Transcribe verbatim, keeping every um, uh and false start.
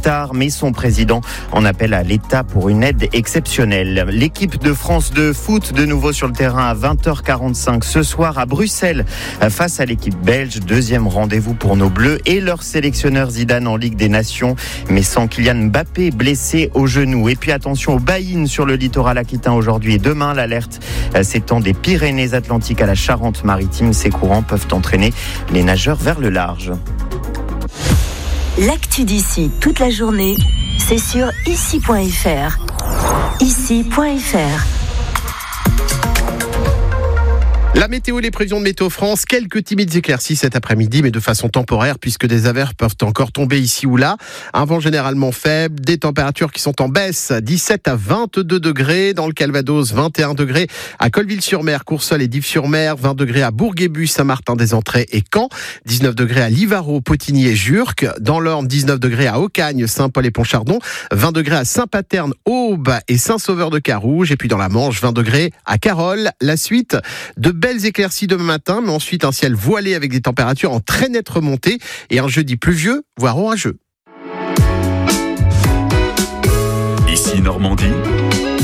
hectares, mais son président en appelle à l'État pour une aide exceptionnelle. L'équipe de France de foot de nouveau sur le terrain à vingt heures quarante-cinq ce soir à Bruxelles face à l'équipe belge. Deuxième rendez-vous pour nos Bleus et leur sélectionneur Zidane en Ligue des Nations, mais sans Kylian Mbappé blessé au genou. Et puis attention aux baïnes sur le littoral aquitain aujourd'hui et demain. L'alerte s'étend des Pyrénées-Atlantiques à la Charente-Maritime. Ces courants peuvent entraîner les nageurs vers le large. L'actu d'ici toute la journée, c'est sur ici point f r. ici point f r. La météo, les prévisions de Météo France, quelques timides éclaircies cet après-midi, mais de façon temporaire, puisque des averses peuvent encore tomber ici ou là. Un vent généralement faible, des températures qui sont en baisse, dix-sept à vingt-deux degrés, dans le Calvados, vingt et un degrés à Colville-sur-Mer, Courseulles et Dives-sur-Mer, vingt degrés à Bourguébus, Saint-Martin-des-Entrées et Caen, dix-neuf degrés à Livarot, Potigny et Jurques, dans l'Orne, dix-neuf degrés à Aucagne, Saint-Paul et Pontchardon, vingt degrés à Saint-Paterne, Aube et Saint-Sauveur-de-Carouge, et puis dans la Manche, vingt degrés à Carolles. La suite de belles éclaircies demain matin, mais ensuite un ciel voilé avec des températures en très nette remontée et un jeudi pluvieux, voire orageux. Ici Normandie.